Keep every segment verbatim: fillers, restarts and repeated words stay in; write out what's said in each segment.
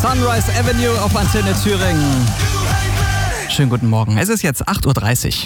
Sunrise Avenue auf Antenne Thüringen. Schönen guten Morgen. Es ist jetzt acht Uhr dreißig.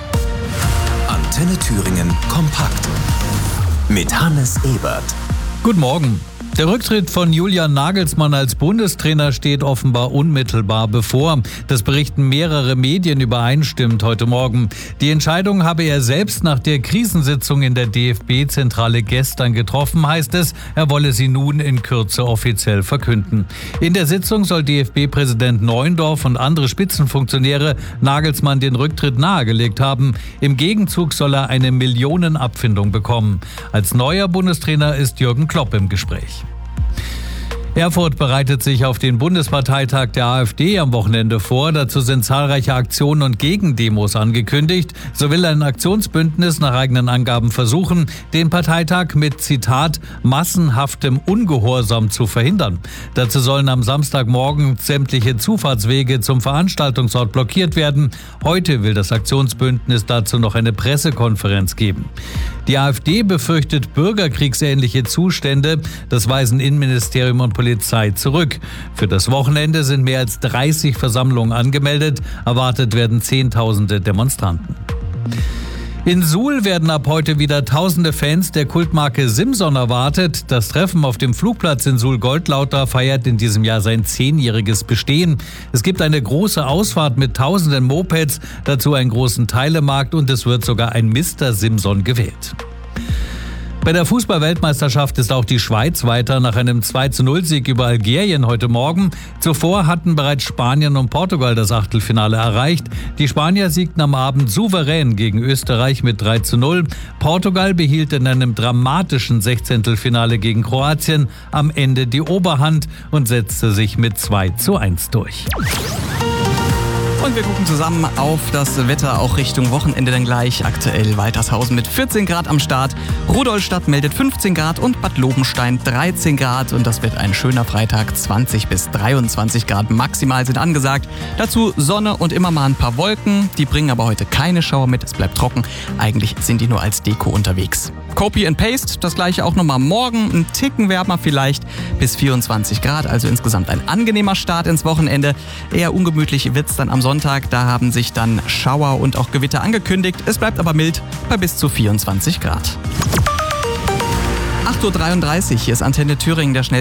Antenne Thüringen kompakt mit Hannes Ebert. Guten Morgen. Der Rücktritt von Julian Nagelsmann als Bundestrainer steht offenbar unmittelbar bevor. Das berichten mehrere Medien übereinstimmend heute Morgen. Die Entscheidung habe er selbst nach der Krisensitzung in der D F B-Zentrale gestern getroffen, heißt es. Er wolle sie nun in Kürze offiziell verkünden. In der Sitzung soll D F B-Präsident Neuendorf und andere Spitzenfunktionäre Nagelsmann den Rücktritt nahegelegt haben. Im Gegenzug soll er eine Millionenabfindung bekommen. Als neuer Bundestrainer ist Jürgen Klopp im Gespräch. Erfurt bereitet sich auf den Bundesparteitag der AfD am Wochenende vor. Dazu sind zahlreiche Aktionen und Gegendemos angekündigt. So will ein Aktionsbündnis nach eigenen Angaben versuchen, den Parteitag mit, Zitat, massenhaftem Ungehorsam zu verhindern. Dazu sollen am Samstagmorgen sämtliche Zufahrtswege zum Veranstaltungsort blockiert werden. Heute will das Aktionsbündnis dazu noch eine Pressekonferenz geben. Die AfD befürchtet bürgerkriegsähnliche Zustände. Das weisen Innenministerium und Polizei zurück. Für das Wochenende sind mehr als dreißig Versammlungen angemeldet. Erwartet werden Zehntausende Demonstranten. In Suhl werden ab heute wieder tausende Fans der Kultmarke Simson erwartet. Das Treffen auf dem Flugplatz in Suhl-Goldlauter feiert in diesem Jahr sein zehnjähriges Bestehen. Es gibt eine große Ausfahrt mit tausenden Mopeds, dazu einen großen Teilemarkt und es wird sogar ein Mister Simson gewählt. Bei der Fußball-Weltmeisterschaft ist auch die Schweiz weiter nach einem zwei zu null Sieg über Algerien heute Morgen. Zuvor hatten bereits Spanien und Portugal das Achtelfinale erreicht. Die Spanier siegten am Abend souverän gegen Österreich mit drei zu null. Portugal behielt in einem dramatischen Sechzehntelfinale gegen Kroatien am Ende die Oberhand und setzte sich mit zwei zu eins durch. Und wir gucken zusammen auf das Wetter, auch Richtung Wochenende dann gleich. Aktuell Waltershausen mit vierzehn Grad am Start, Rudolstadt meldet fünfzehn Grad und Bad Lobenstein dreizehn Grad. Und das wird ein schöner Freitag, zwanzig bis dreiundzwanzig Grad maximal sind angesagt. Dazu Sonne und immer mal ein paar Wolken. Die bringen aber heute keine Schauer mit, es bleibt trocken. Eigentlich sind die nur als Deko unterwegs. Copy and Paste, das gleiche auch nochmal morgen, ein Ticken wärmer vielleicht bis vierundzwanzig Grad, also insgesamt ein angenehmer Start ins Wochenende. Eher ungemütlich wird's dann am Sonntag, da haben sich dann Schauer und auch Gewitter angekündigt. Es bleibt aber mild bei bis zu vierundzwanzig Grad. acht Uhr dreiunddreißig, hier ist Antenne Thüringen, der schnell